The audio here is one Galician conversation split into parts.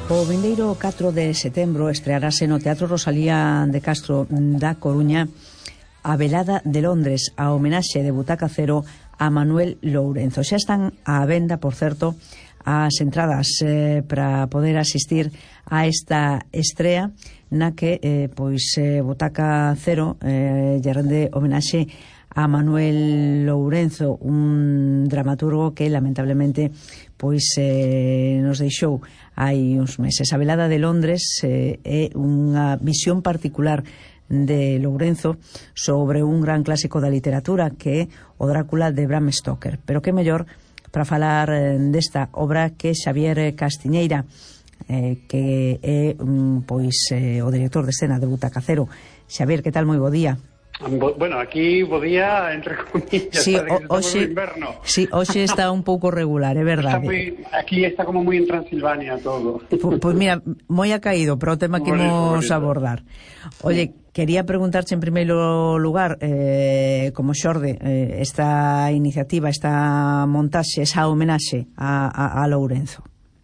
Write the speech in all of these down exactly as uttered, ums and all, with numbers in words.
O vindeiro catro de setembro estrearase no Teatro Rosalía de Castro da Coruña a Velada de Londres, a homenaxe de Butaca Cero a Manuel Lourenzo. Xa están á venda, por certo, as entradas eh, para poder asistir a esta estrea na que eh, pois eh, Butaca Cero eh, lle rende homenaxe a Manuel Lourenzo, un dramaturgo que lamentablemente pois eh, nos deixou hai uns meses. A Velada de Londres eh, é unha visión particular de Lourenzo sobre un gran clásico da literatura que é o Drácula de Bram Stoker. Pero que mellor para falar desta obra que Xavier Castiñeira, eh, que é um, pois eh, o director de escena de Butaca Cero. Xavier, que tal? Moi bo día. Bueno, aquí bo día, entre comillas, sí, o, hoxe, inverno. Sí, hoxe está un pouco regular, é verdade. Está muy, aquí está como moi en Transilvania todo. Pois pues mira, moi ha caído para o tema que imos abordar. Oye, quería preguntarche en primeiro lugar, eh, como xorde, eh, esta iniciativa, esta montaxe, esa homenaxe a, a, a Lourenzo.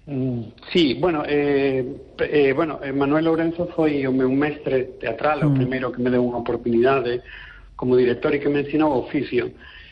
Sí, bueno, eh, eh, bueno, Manuel Lourenzo foi o meu mestre teatral, mm. o primeiro que me deu unha oportunidade como director e que me ensinou o oficio.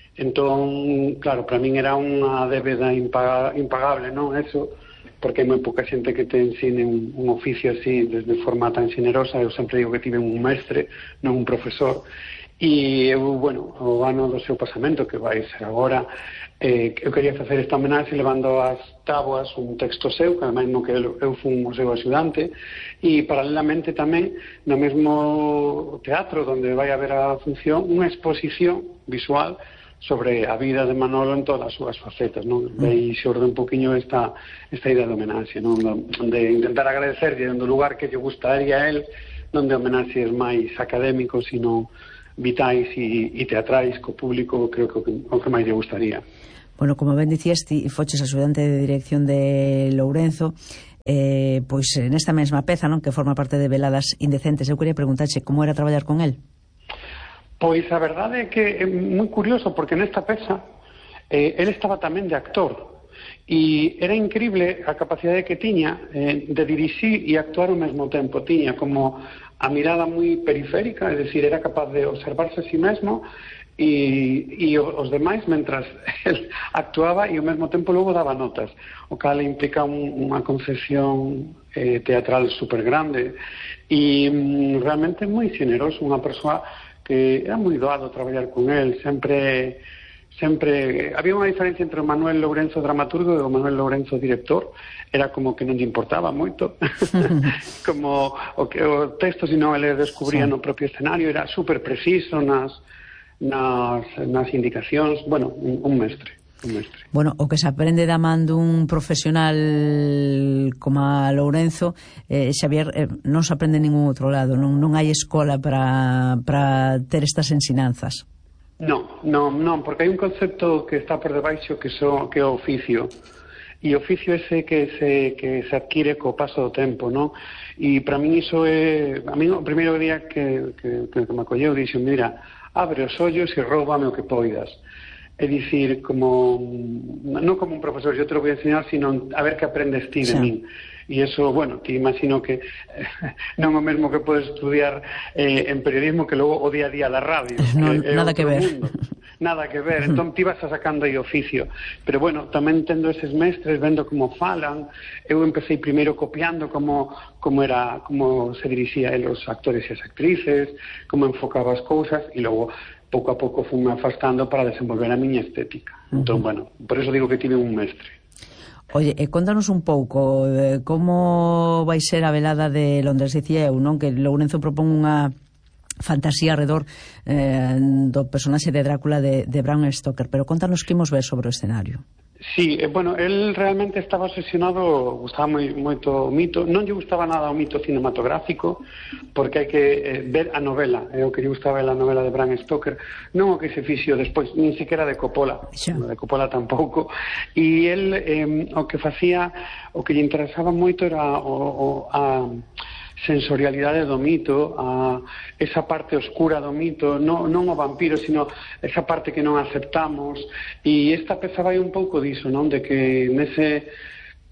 Entón, claro, para min era unha débeda impaga, impagable, non? Eso, porque hai moi pouca xente que te ensine un, un oficio así, desde forma tan xenerosa. Eu sempre digo que tive un mestre, non un profesor. E eu, bueno, o ano do seu pasamento, que vai ser agora, eh, eu quería facer esta homenaxe levando as táboas un texto seu, que ademais no que eu, eu fui un seu axudante, e paralelamente tamén no mesmo teatro onde vai haber a función unha exposición visual sobre a vida de Manolo en todas as súas facetas, non? De aí xorde un poquinho esta, esta idea de homenaxe, non? De intentar agradecerlle do lugar que lle gustaría a él, non de homenaxes máis académicos, sino vitais e, e teatrais co público, creo que o que máis lle gustaría. Bueno, como ben dicías, ti foches axudante de dirección de Lourenzo, eh, pois nesta mesma peza, non, que forma parte de Veladas Indecentes, eu quería preguntarche como era traballar con el. Pois a verdade é que é moi curioso, porque nesta peza eh, el estaba tamén de actor, e era increíble a capacidade que tiña eh, de dirixir e actuar ao mesmo tempo. Tiña como a mirada moi periférica, é dicir, era capaz de observarse a sí mesmo e, e os demais mentras el actuaba, e ao mesmo tempo logo daba notas, o cal implica un, unha concepción eh, teatral super grande e um, realmente moi generoso, unha persoa que era moi doado traballar con el. Sempre sempre había unha diferencia entre o Manuel Lourenzo dramaturgo e o Manuel Lourenzo director. Era como que non lle importaba moito como o, que, o texto, sino ele descubría sí. no propio escenario. Era super preciso nas, nas, nas indicacións. Bueno, un, un mestre un mestre. Bueno, o que se aprende da man dun profesional como a Lourenzo, eh, Xavier, eh, non se aprende en ningún outro lado. Non, non hai escola para, para ter estas ensinanzas. Non, non, non, porque hai un concepto que está por debaixo que, so, que é o oficio. E o oficio ese que se, que se adquire co paso do tempo, non? E para min iso é... A mí o primeiro día que, que, que me acolleu dixo, mira, abre os ollos e róbame o que poidas. É dicir, como... Non como un profesor, yo te lo voy a enseñar, sino a ver que aprendes ti de sí. min. E iso, bueno, te imagino que eh, non o mesmo que podes estudiar eh, en periodismo que logo o día a día da radio. No, que nada que ver. Mundo. Nada que ver, entón ti vas a sacando aí oficio. Pero bueno, tamén tendo eses mestres, vendo como falan, eu empecé primeiro copiando como, como era, como se dirixía el os actores e as actrices, como enfocaba as cousas, e logo pouco a pouco fui me afastando para desenvolver a miña estética. Entón, uh-huh. bueno, por eso digo que tive un mestre. Oye, eh, contanos un pouco eh, como vai ser a velada de Londres. Dicía eu, non, que Lourenzo propón unha fantasía alrededor eh, do personaxe de Drácula de, de Bram Stoker, pero contanos que imos ver sobre o escenario. Sí, eh, bueno, él realmente estaba obsesionado, gustaba moi, moito o mito, non lle gustaba nada o mito cinematográfico, porque hai que eh, ver a novela, é eh, o que lle gustaba a novela de Bram Stoker, non o que se fixo despois, nin sequera de Coppola, sí. de Coppola tampouco, e él eh, o que facía, o que lle interesaba moito era o, o, a sensorialidade do mito, a esa parte oscura do mito, non, non o vampiro, sino esa parte que non aceptamos, e esta peza vai un pouco diso, non? De que nese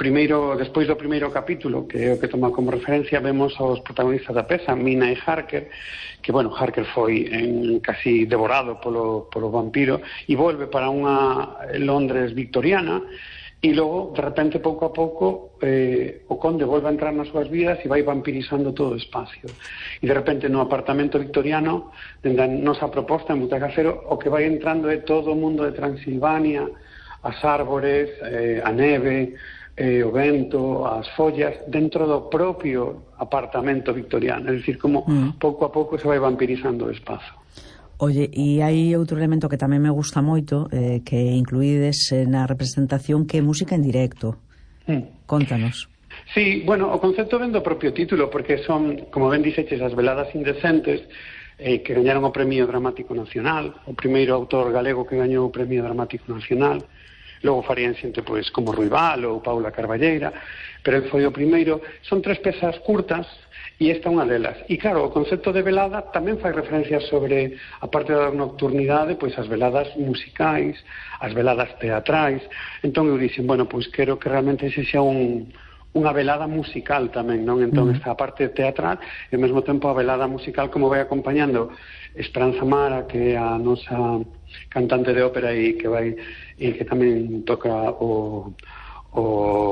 primeiro, despois do primeiro capítulo, que é o que toma como referencia, vemos aos protagonistas da peza, Mina e Harker, que, bueno, Harker foi en, casi devorado polo, polo vampiro e volve para unha Londres victoriana, e logo, de repente, pouco a pouco, eh, o conde volve a entrar nas súas vidas e vai vampirizando todo o espacio. E de repente, no apartamento victoriano, dende a nosa proposta en Butaca Cero, o que vai entrando é todo o mundo de Transilvania, as árbores, eh, a neve, eh, o vento, as follas, dentro do propio apartamento victoriano. É dicir, como mm. pouco a pouco se vai vampirizando o espazo. Oye, e hai outro elemento que tamén me gusta moito, eh, que incluídes eh, na representación, que é música en directo. Mm. Contanos. Sí, bueno, o concepto ven do propio título, porque son, como ben dixeches, as veladas indecentes, eh, que gañaron o Premio Dramático Nacional, o primeiro autor galego que gañou o Premio Dramático Nacional. Logo farían xente, pois, como Ruibal ou Paula Carballeira, pero ele foi o primeiro. Son tres pezas curtas, e esta é unha delas. E claro, o concepto de velada tamén fai referencia sobre, a parte da nocturnidade, pois as veladas musicais, as veladas teatrais. Entón eu dixen, bueno, pois quero que realmente ese xa un, unha velada musical tamén, non? Entón mm. esta parte teatral e ao mesmo tempo a velada musical, como vai acompañando Esperanza Mara, que é a nosa cantante de ópera e que vai e que tamén toca o, o,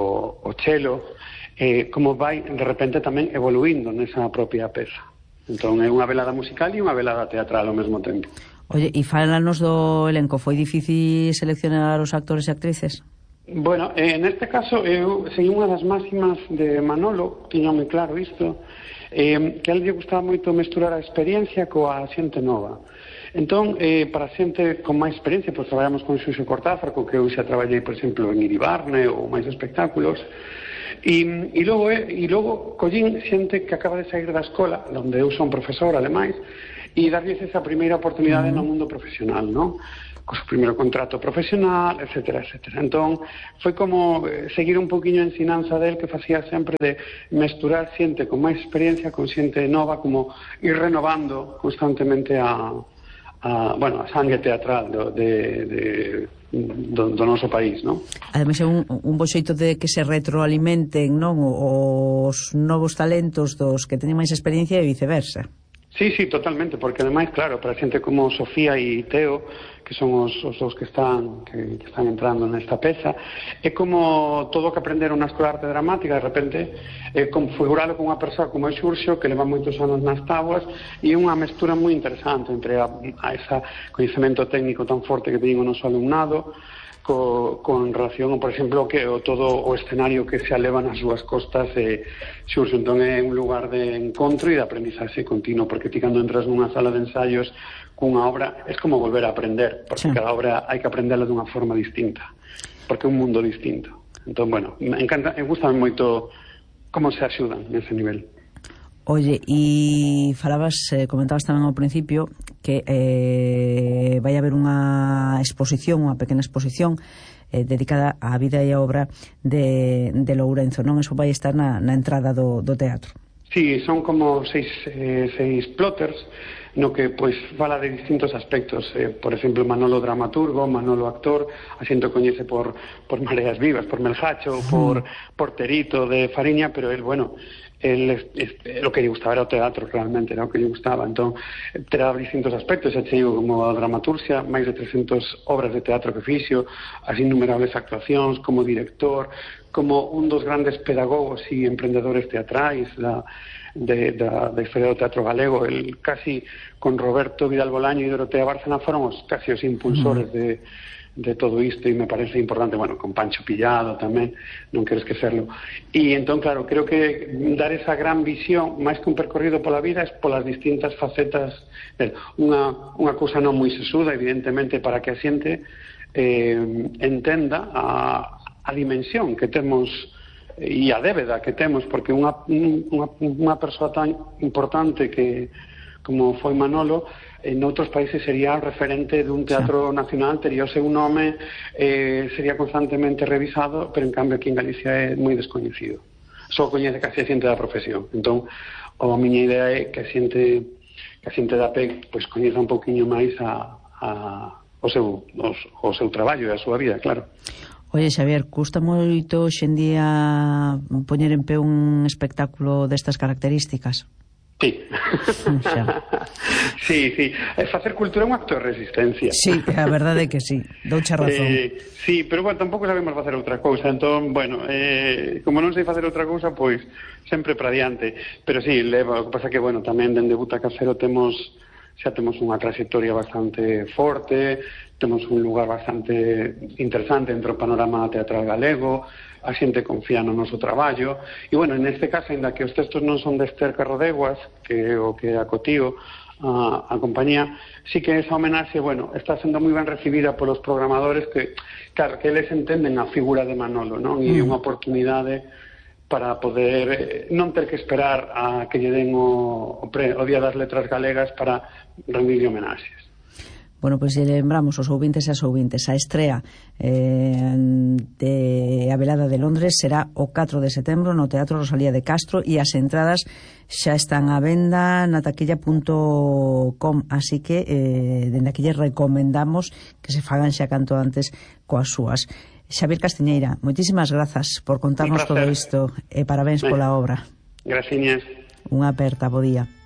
o cello, eh, como vai de repente tamén evoluindo nesa propia peza. Entón é unha velada musical e unha velada teatral ao mesmo tempo. Oye, e fálanos do elenco, foi difícil seleccionar os actores e actrices? Bueno, eh, neste caso eu segui unha das máximas de Manolo, tiña moi claro isto, eh, que a él lle gustaba moito mesturar a experiencia coa xente nova. Entón, eh, para xente con máis experiencia, pois traballamos con Xuxo Cortázar, co que eu xa traballei, por exemplo, en Iribarne ou máis espectáculos, e, e logo, eh, e logo collín xente que acaba de sair da escola, onde eu son profesor, ademais, e darlles esa primeira oportunidade no mundo profesional, non? Co seu primeiro contrato profesional, etcétera, etcétera. Entón, foi como seguir un poquinho a ensinanza del, que facía sempre de mesturar xente con máis experiencia con xente nova, como ir renovando constantemente a, a bueno, a sangue teatral do, de, de, do, do noso país, non? Ademais é un, un bo xeito de que se retroalimenten, non, os novos talentos dos que teñen máis experiencia e viceversa. Sí, sí, totalmente, porque ademais, claro, para xente como Sofía e Teo, que son os, os dos que están que, que están entrando nesta peza, é como todo o que aprenderon na Escola de Arte Dramática, de repente, é configuralo con unha persoa como é Xurxo, que leva moitos anos nas tábuas, e unha mestura moi interesante entre a, a ese coñecemento técnico tan forte que teñen o noso alumnado, co, con relación, por exemplo, que o todo o escenario que se aleva nas súas costas, e Xurxo, entón é un lugar de encontro e de aprendizaxe continuo, porque ti cando entras nunha sala de ensaios cunha obra, é como volver a aprender, porque sí, cada obra hai que aprendela dunha forma distinta, porque é un mundo distinto. Entón, bueno, me encanta, me gusta moito como se axudan nese nivel. Oye, e falabas, eh, comentabas tamén ao principio que eh, vai haber unha exposición, unha pequena exposición eh, dedicada á vida e á obra de, de Lourenzo, non? Eso vai estar na, na entrada do, do teatro. Sí, son como seis, eh, seis plotters, no que pois fala de distintos aspectos, eh, por exemplo, Manolo dramaturgo, Manolo actor, a xente coñece por, por Mareas Vivas, por Melgacho, por, por Terito de Fariña, pero el, bueno, el, este, lo que lle gustaba era o teatro, realmente, era o que lle gustaba. Entón, terá distintos aspectos, xa chego como a dramaturxia, máis de trescentas obras de teatro que fixo, as innumerables actuacións, como director, como un dos grandes pedagogos e emprendedores teatrais da, de, da, da historia do teatro galego. El casi con Roberto Vidal Bolaño e Dorotea Bárcena foron os casi os impulsores de, de todo isto, e me parece importante, bueno, con Pancho Pillado tamén, non quero esquecerlo. E entón, claro, creo que dar esa gran visión, máis que un percorrido pola vida, é polas distintas facetas, unha, unha cousa non moi sesuda, evidentemente, para que a xente eh, entenda a a dimensión que temos e a débeda que temos, porque unha, unha, unha persoa tan importante que como foi Manolo, en outros países sería referente dun teatro nacional, tería o seu nome, eh, sería constantemente revisado, pero en cambio aquí en Galicia é moi descoñecido. Só coñece casi a xente da profesión. Entón, a miña idea é que a xente que a xente da P E C pois coñeza un pouquiño máis a, a, o, seu, os, o seu traballo e a súa vida, claro. Oye, Xavier, custa moito xendía poñer en pé un espectáculo destas características? Sí. sí, sí. Facer cultura é un acto de resistencia. Sí, a verdade é que sí. Doucha razón. Eh, sí, pero bueno, tampouco sabemos facer outra cousa. Entón, bueno, eh, como non sei facer outra cousa, pois sempre para diante. Pero sí, leva, o que pasa que, bueno, tamén dende Butaca Cero temos xa temos unha trayectoria bastante forte, temos un lugar bastante interesante entre o panorama teatral galego, a xente confía no noso traballo, e, bueno, neste caso, ainda que os textos non son de Esther Carrodeguas, que é o que acotío a, a compañía, sí que esa homenaxe, bueno, está sendo moi ben recibida polos programadores que, claro, que eles entenden a figura de Manolo, non? E unha oportunidade para poder non ter que esperar a que lle den o, o, pre, o Día das Letras Galegas para rendirle homenaxes. Bueno, pois pues, lembramos os ouvintes e as ouvintes, a estrea eh, de A Velada de Londres será o catro de setembro no Teatro Rosalía de Castro e as entradas xa están á venda na taquilla punto com, así que eh, dende aquí lles recomendamos que se fagan xa canto antes coas súas. Xavier Castiñeira, moitísimas grazas por contarnos todo isto e parabéns pola obra. Graciñas. Unha aperta, bo día.